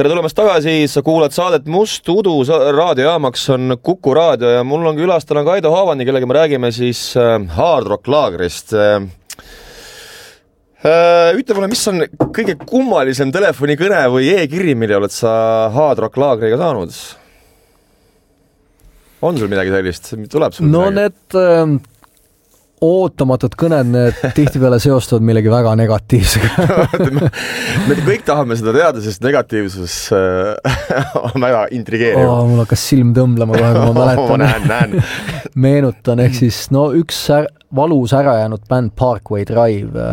Tere tulemast tagasi, sa kuulad saadet Must Udu, raadiojaamaks on Kuku raadio ja mul on külastana Kaido Haavani, kellega me räägime siis Hard Rock laagrist. Ütle mulle, mis on kõige kummalisem telefonikõne või e-kiri, mille oled sa Hard Rock laagriga saanud? On sul midagi sellist? Tuleb sul no midagi? Need ootamatud kõned, need tihtipeale seostuvad millegi väga negatiivsega. Me kõik tahame seda teada, sest negatiivsus on väga intrigeeriv. Mul hakkas silm tõmblema kohe, kui ma mäletan. näen. Meenutan, ehk siis üks valus ära jäänud bänd Parkway Drive,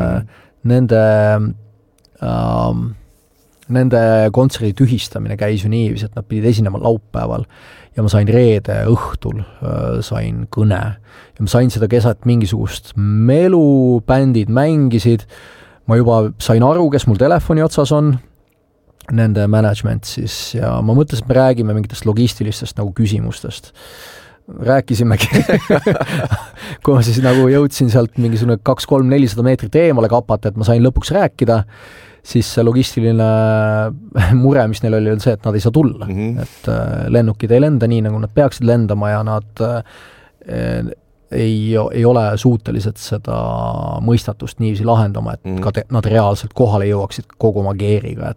nende kontserdi tühistamine käis ju niivis, et nad pidid esinema laupäeval ja ma sain reede õhtul, sain kõne ja ma sain seda keset mingisugust melu, bändid mängisid, ma juba sain aru, kes mul telefoni otsas on, nende management siis, ja ma mõtlesin, et me räägime mingitest logistilistest nagu küsimustest. Rääkisimegi, kui ma siis nagu jõudsin sealt mingisugune 2-3-400 meetrit eemale kapata, et ma sain lõpuks rääkida, siis see logistiline mure, mis neil oli see, et nad ei saa tulla. Et lennukid ei lenda nii, nagu nad peaksid lendama ja nad ei ole suutelised seda mõistatust niiviisi lahendama, et ka nad reaalselt kohale jõuaksid kogu oma geeriga,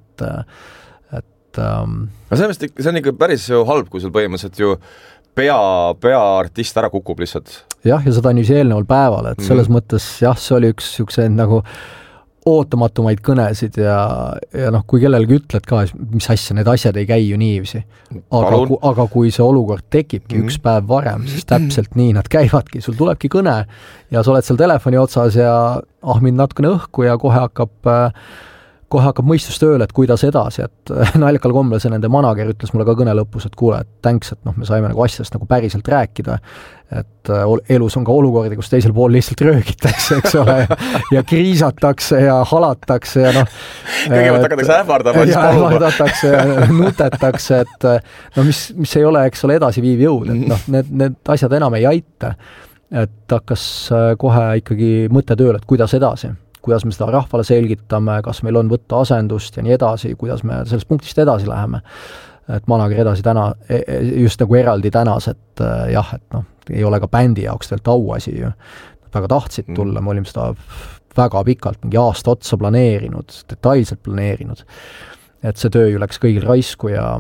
No see on ikka päris ju halb, kui sul põhimõtteliselt ju peaartist ära kukub lihtsalt. Jah, ja seda on ju eelneval päeval, et selles mõttes jah, see oli üks nagu ootamatumaid kõnesid ja kui kellelgi ütled ka, mis asja, need asjad ei käi ju niivisi. Aga kui see olukord tekibki üks päev varem, siis täpselt nii nad käivadki. Sul tulebki kõne ja sa oled seal telefoni otsas ja ahmid natukene õhku ja kohe hakkab mõistus tööle, et kuidas edasi, et naljakal kombel see nende manager ütles mulle ka kõne lõpus, et kuule, et thanks, et me saime nagu asjast nagu päriselt rääkida, et elus on ka olukordi, kus teisel pool lihtsalt röögitakse, eks ole, ja kriisatakse ja halatakse ja kõigepealt hakatakse ähvardama, siis ähvardatakse ja nutetakse, et mis ei ole, eks ole, edasiviiv jõud, et need asjad enam ei aita, et hakkas kohe ikkagi mõte tööle, et kuidas edasi. Kuidas me seda rahvale selgitame, kas meil on võtta asendust ja nii edasi, kuidas me sellest punktist edasi läheme. Et manager edasi just nagu eraldi tänas, et jah, et ei ole ka bändi jaoks tegelikult auasi ju. Nad väga tahtsid tulla, me olime seda väga pikalt, mingi aasta otsa planeerinud, detailselt planeerinud. Et see töö ju läks kõigil raisku ja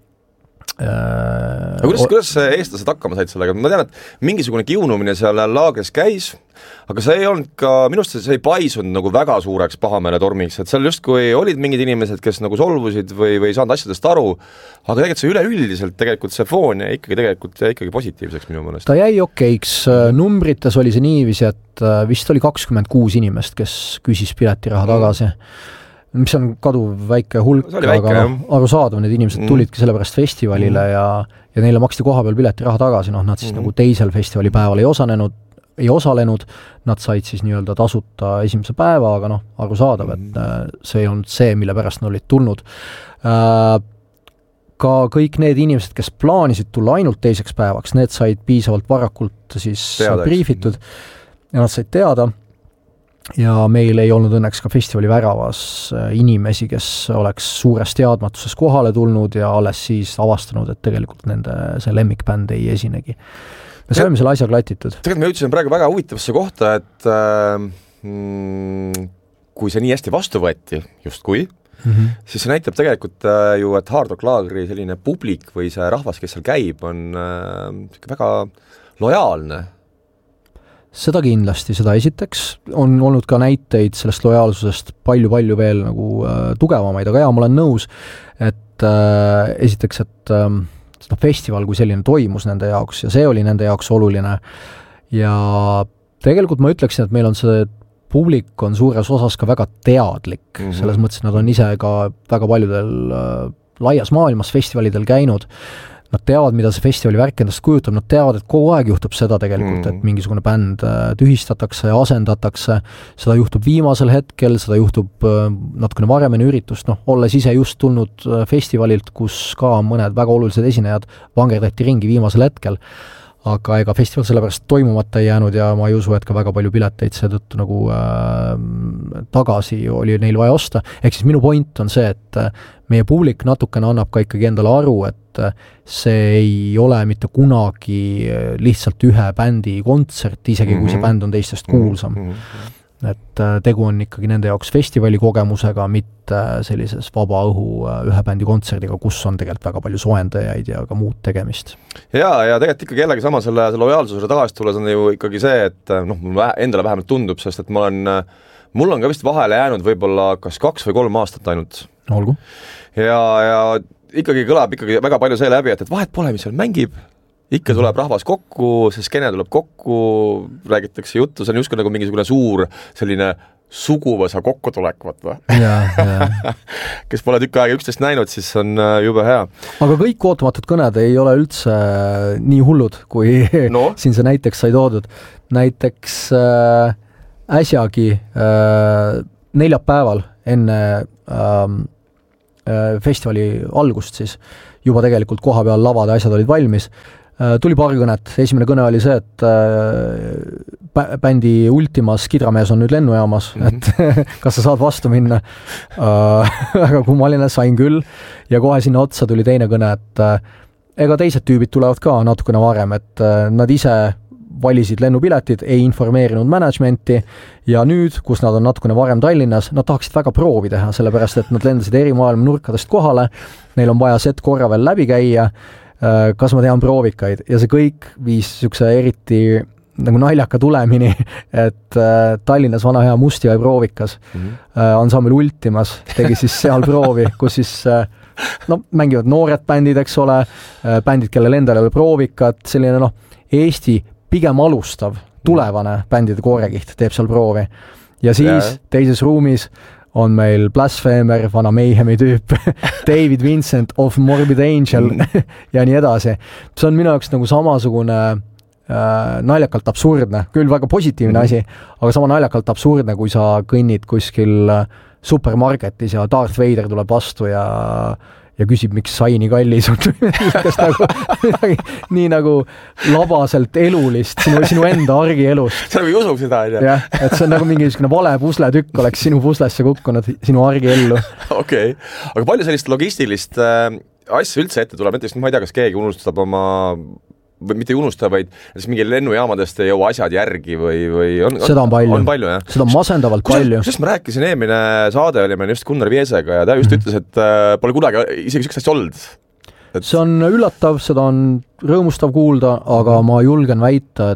kuidas eestlased hakkama said sellega? Ma tean, et mingisugune kiunumine seal laagris käis, aga see ei olnud ka, minust see ei paisunud nagu väga suureks pahameele tormiks, et seal just kui olid mingid inimesed, kes nagu solvusid või ei saanud asjadest aru, aga tegelikult see üleüldiselt tegelikult see foon jäi ikkagi positiivseks minu mõnest. Ta jäi okeiks, numbrites oli see niivis, et vist oli 26 inimest, kes küsis piletiraha tagasi. Mis on kaduv väike hulk, aga arusaadav, need inimesed tulidki sellepärast festivalile ja neile maksti koha peal piletiraha tagasi, nad siis nagu teisel festivali päeval ei osalenud, nad said siis nii-öelda tasuta esimese päeva, aga arusaadav, et see ei olnud see, mille pärast nad olid tulnud. Ka kõik need inimesed, kes plaanisid tulla ainult teiseks päevaks, need said piisavalt varakult siis briifitud ja nad said teada. Ja meil ei olnud õnneks ka festivali väravas inimesi, kes oleks suures teadmatuses kohale tulnud ja alles siis avastanud, et tegelikult nende see lemmikbänd ei esinegi. Me saime selle asja klatitud. Tegelikult me jõudsime praegu väga huvitavasse kohta, et kui see nii hästi vastu võeti, justkui, siis see näitab tegelikult ju, et Hard Rock laagri selline publik või see rahvas, kes seal käib, on väga lojaalne. Seda kindlasti, seda esiteks on olnud ka näiteid sellest lojaalsusest palju veel nagu tugevamaid, aga ma olen nõus, et esiteks, et seda festival kui selline toimus nende jaoks ja see oli nende jaoks oluline ja tegelikult ma ütleksin, et meil on see publik on suures osas ka väga teadlik, selles mõttes, nad on ise ka väga paljudel laias maailmas festivalidel käinud. Nad teavad, mida see festivali värk endast kujutab, nad teavad, et kogu aeg juhtub seda tegelikult, et mingisugune bänd tühistatakse ja asendatakse, seda juhtub viimasel hetkel, seda juhtub natukene varemeni üritust, olles ise just tulnud festivalilt, kus ka mõned väga olulised esinejad vangerdati ringi viimasel hetkel, aga ega festival sellepärast toimumata ei jäänud ja ma ei usu, et ka väga palju pileteid seetõttu nagu tagasi oli neil vaja osta. Ehk siis minu point on see, et meie publik natukene annab ka ikkagi endale aru, et see ei ole mitte kunagi lihtsalt ühe bändi kontsert, isegi kui see bänd on teistest kuulsam. Et tegu on ikkagi nende jaoks festivali kogemusega, mitte sellises vaba õhu ühe bändi kontserdiga, kus on tegelikult väga palju soendajaid ja ka muud tegemist. Ja tegelikult ikkagi jällegi sama selle lojaalsusele tagasi tulles on ju ikkagi see, et endale vähemalt tundub, sest et mul on ka vist vahele jäänud võib-olla kas 2 või 3 aastat ainult. Olgu. Ja ikkagi kõlab ikkagi väga palju see läbi, et vahet pole, mis seal mängib, ikka tuleb rahvas kokku, see skene tuleb kokku, räägitakse juttu, see on justkui nagu mingisugune suur selline suguvõsa kokkutulek, vaata. Kes pole tükk aega üksteist näinud, siis on jube hea. Aga kõik ootamatut kõned ei ole üldse nii hullud, kui siin see näiteks sai toodud. Näiteks äsjagi neljapäeval enne festivali algust siis juba tegelikult koha peal lavad ja asjad olid valmis. Tuli paar kõnet. Esimene kõne oli see, et bändi Ultimas Kidramees on nüüd lennujaamas, et kas sa saad vastu minna? Väga kummaline, sain küll. Ja kohe sinna otsa tuli teine kõne, et ega teised tüübid tulevad ka natukene varem, et nad ise valisid lennupiletid, ei informeerinud managementi ja nüüd, kus nad on natukene varem Tallinnas, nad tahaksid väga proovi teha, sellepärast et nad lendasid eri maailma nurkadest kohale, neil on vaja set korra veel läbi käia, kas ma tean proovikaid ja see kõik viis niisuguse eriti nagu naljaka tulemini, et Tallinnas vana hea Mustjõe proovikas ansambel Ultimas tegi siis seal proovi, kus siis mängivad noored bändid, eks ole, bändid, kellel endal ei ole proovikat, selline Eesti pigem alustav, tulevane bändide koorekiht teeb seal proovi. Ja siis teises ruumis on meil Blasphemer, vana Mayhemi tüüp, David Vincent of Morbid Angel ja nii edasi. See on minu jaoks nagu samasugune naljakalt absurdne, küll väga positiivne asi, aga sama naljakalt absurdne, kui sa kõnnid kuskil supermarketis ja Darth Vader tuleb vastu ja küsib, miks sai nii kallis on. nii nagu labaselt elulist, sinu enda argielust. Sa nagu ei usu seda, ei tea? Jah, et see on nagu mingisugune vale pusletükk oleks sinu puslesse kukkunud, sinu argiellu. Okei. Aga palju sellist logistilist asja üldse ette tuleb? Näiteks, ma ei tea, kas keegi unustab oma või mitte ei unusta, vaid mingi lennujaamadest ei jõua asjad järgi või on? Seda on palju. On palju, jah? Seda on masendavalt palju. Kusest ma rääkisin, eelmine saade oli meil just Gunnar Viesega ja ta just ütles, et pole kunagi isegi sükest olnud. See on üllatav, seda on rõõmustav kuulda, aga ma julgen väita,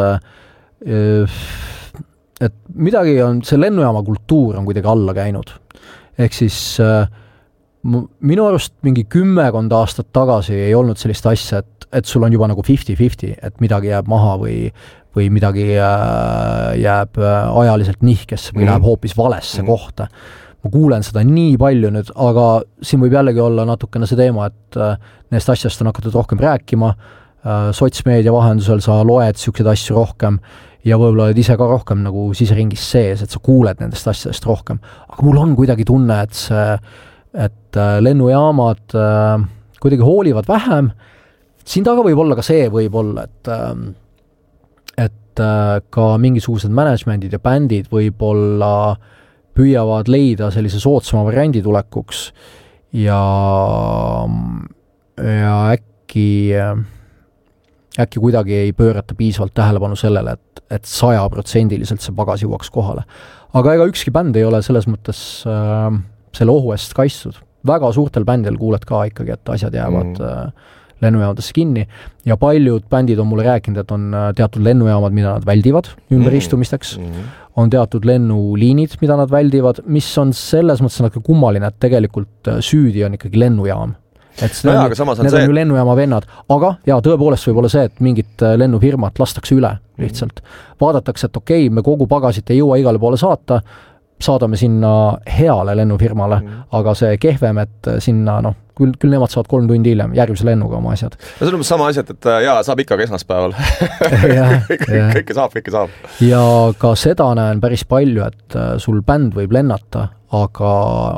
et midagi on, see lennujaama kultuur on kuidagi alla käinud. Ehk siis minu arust mingi 10 aastat tagasi ei olnud sellist asja, et sul on juba nagu 50-50, et midagi jääb maha või midagi jääb ajaliselt nihkesse või läheb hoopis valesse kohta. Ma kuulen seda nii palju nüüd, aga siin võib jällegi olla natukene see teema, et neist asjast on hakatud rohkem rääkima, sotsmeedia vahendusel sa loed siukseid asju rohkem ja võib-olla oled ise ka rohkem nagu siseringis sees, et sa kuuled nendest asjadest rohkem. Aga mul on kuidagi tunne, et lennujaamad kuidagi hoolivad vähem. Siin taga võib olla ka see võib-olla, et ka mingisugused managementid ja bändid võib-olla püüavad leida sellise soodsama variandi tulekuks ja äkki kuidagi ei pöörata piisavalt tähelepanu sellele, et 100% see pagas jõuaks kohale. Aga ega ükski bänd ei ole selles mõttes selle ohu eest kaitstud. Väga suurtel bändil kuuled ka ikkagi, et asjad jäävad lennujaamadesse kinni ja paljud bändid on mulle rääkinud, et on teatud lennujaamad, mida nad väldivad ümberistumisteks, on teatud lennuliinid, mida nad väldivad, mis on selles mõttes natuke kummaline, et tegelikult süüdi on ikkagi lennujaam. Et need on ju lennujaama vennad, aga tõepoolest võib olla see, et mingit lennufirmat lastakse üle lihtsalt. Vaadatakse, et okei, me kogu pagasit ei jõua igale poole saadame sinna heale lennufirmale, aga see kehvem, et sinna, küll nemad saavad 3 tundi hiljem järgmise lennuga oma asjad. No see on sama asjad, et saab ikka esmaspäeval. kõike saab. Ja ka seda näen päris palju, et sul bänd võib lennata, aga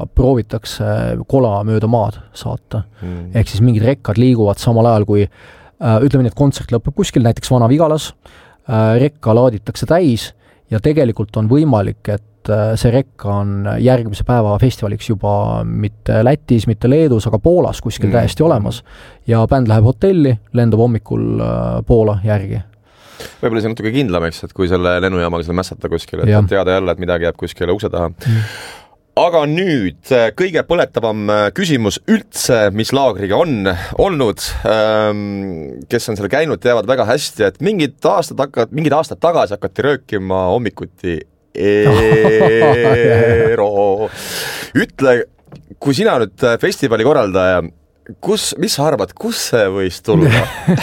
proovitakse kola mööda maad saata. Ehk siis mingid rekkad liiguvad samal ajal, kui ütleme nii, et kontsert lõpeb kuskil, näiteks Vana-Vigalas, rekka laaditakse täis ja tegelikult on võimalik, et see rekka on järgmise päeva festivaliks juba mitte Lätis, mitte Leedus, aga Poolas kuskil täiesti olemas ja bänd läheb hotelli, lendab hommikul Poola järgi. Võib-olla see on natuke kindlam, eks, et kui selle lennujaamaga selle mässata kuskil, et teada jälle, et midagi jääb kuskile ukse taha. Aga nüüd kõige põletavam küsimus üldse, mis laagriga on olnud, kes on seal käinud, teavad väga hästi, et mingid aastad tagasi hakati röökima hommikuti Eero. Ütle, kui sina nüüd festivali korraldaja, mis sa arvad, kus see võis tulla?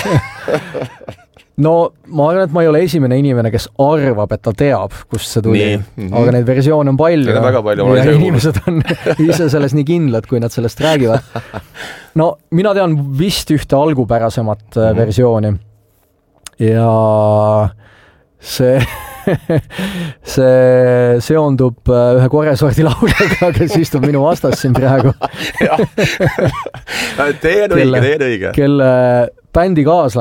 No ma arvan, et ma ei ole esimene inimene, kes arvab, et ta teab, kust see tuli. Aga neid versioone on palju. Neid on väga palju. Ja inimesed on ise selles nii kindlad, kui nad sellest räägivad. No mina tean vist ühte algupärasemat versiooni. Ja see seondub ühe Koresordi lauljaga, kes istub minu vastas siin praegu. Tee õige. Kelle bändi kaaslane